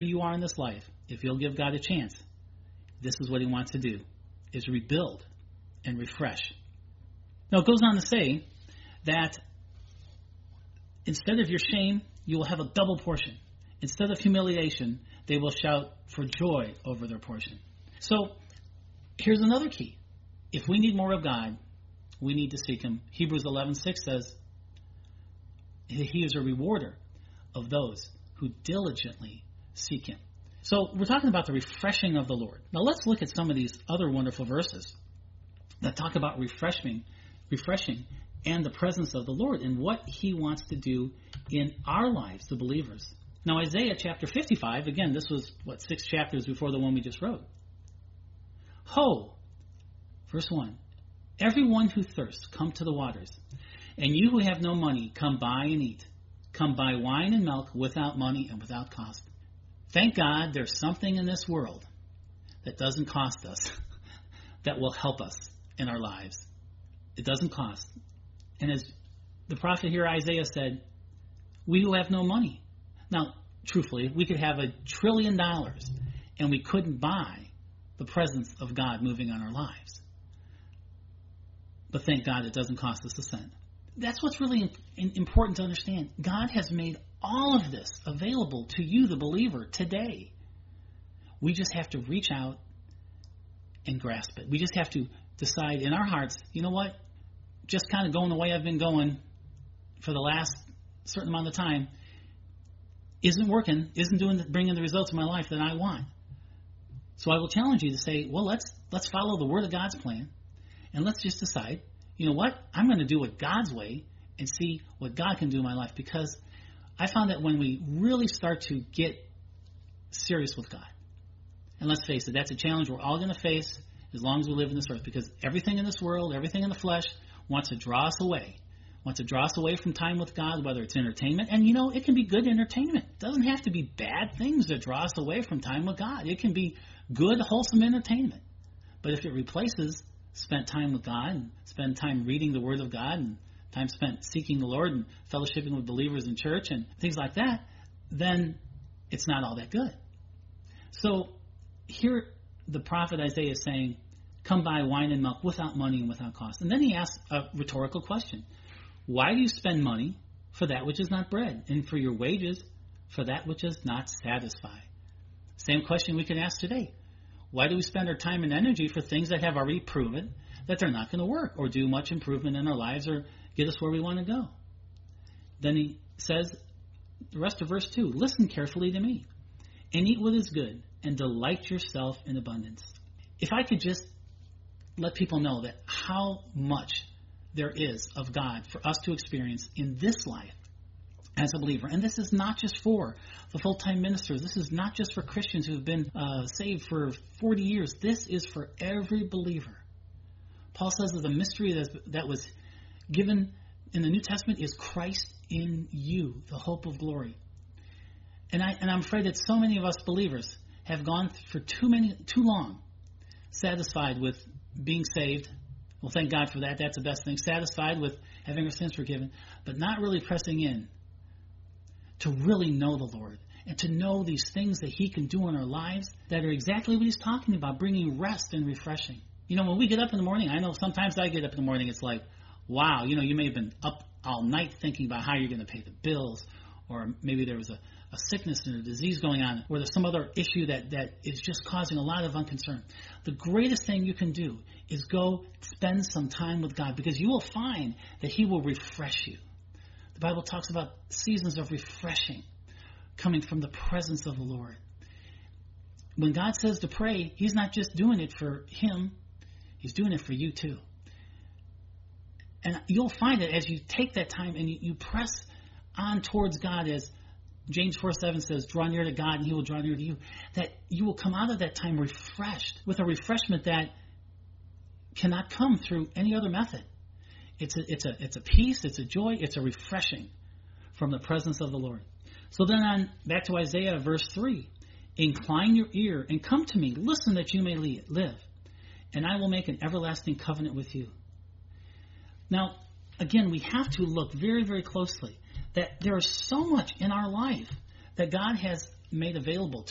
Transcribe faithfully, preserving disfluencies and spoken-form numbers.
you are in this life, if you'll give God a chance, this is what he wants to do, is rebuild and refresh. Now it goes on to say that instead of your shame, you will have a double portion. Instead of humiliation, they will shout for joy over their portion. So here's another key. If we need more of God, we need to seek him. Hebrews eleven six says, he is a rewarder of those who diligently seek him. So we're talking about the refreshing of the Lord. Now let's look at some of these other wonderful verses that talk about refreshing, refreshing and the presence of the Lord and what he wants to do in our lives, the believers. Now Isaiah chapter fifty-five, again, this was, what, six chapters before the one we just wrote. Ho, verse one, everyone who thirsts, come to the waters. And you who have no money, come buy and eat. Come buy wine and milk without money and without cost. Thank God there's something in this world that doesn't cost us, that will help us in our lives. It doesn't cost. And as the prophet here, Isaiah, said, we who have no money. Now, truthfully, we could have a trillion dollars and we couldn't buy the presence of God moving on our lives. But thank God it doesn't cost us a cent. That's what's really important to understand. God has made all of this available to you, the believer, today. We just have to reach out and grasp it. We just have to decide in our hearts, you know what? Just kind of going the way I've been going for the last certain amount of time isn't working, isn't doing the, bringing the results in my life that I want. So I will challenge you to say, well, let's let's follow the Word of God's plan, and let's just decide, you know what? I'm going to do it God's way and see what God can do in my life, because I found that when we really start to get serious with God, and let's face it, that's a challenge we're all going to face as long as we live in this earth, because everything in this world, everything in the flesh wants to draw us away, wants to draw us away from time with God, whether it's entertainment. And, you know, it can be good entertainment. It doesn't have to be bad things that draw us away from time with God. It can be good, wholesome entertainment. But if it replaces spent time with God and spend time reading the Word of God and time spent seeking the Lord and fellowshipping with believers in church and things like that, then it's not all that good. So here the prophet Isaiah is saying, come buy wine and milk without money and without cost. And then he asks a rhetorical question. Why do you spend money for that which is not bread, and for your wages for that which does not satisfy? Same question we can ask today. Why do we spend our time and energy for things that have already proven that they're not going to work or do much improvement in our lives or get us where we want to go? Then he says, the rest of verse two, listen carefully to me and eat what is good and delight yourself in abundance. If I could just let people know that how much there is of God for us to experience in this life as a believer. And this is not just for the full-time ministers. This is not just for Christians who have been uh, saved for forty years. This is for every believer. Paul says that the mystery that was given in the New Testament is Christ in you, the hope of glory. And, I, and I'm afraid that so many of us believers have gone for too many, too long, satisfied with being saved. Well, thank God for that. That's the best thing. Satisfied with having our sins forgiven, but not really pressing in to really know the Lord and to know these things that he can do in our lives that are exactly what he's talking about, bringing rest and refreshing. You know, when we get up in the morning, I know sometimes I get up in the morning, it's like, wow, you know, you may have been up all night thinking about how you're going to pay the bills, or maybe there was a, a sickness and a disease going on, or there's some other issue that, that is just causing a lot of unconcern. The greatest thing you can do is go spend some time with God, because you will find that he will refresh you. The Bible talks about seasons of refreshing coming from the presence of the Lord. When God says to pray, he's not just doing it for him, he's doing it for you too. And you'll find that as you take that time and you, you press on towards God, as James four seven says, draw near to God and he will draw near to you, that you will come out of that time refreshed, with a refreshment that cannot come through any other method. It's a, it's a, it's a peace, it's a joy, it's a refreshing from the presence of the Lord. So then on back to Isaiah verse three, incline your ear and come to me, listen that you may live, and I will make an everlasting covenant with you. Now, again, we have to look very, very closely that there is so much in our life that God has made available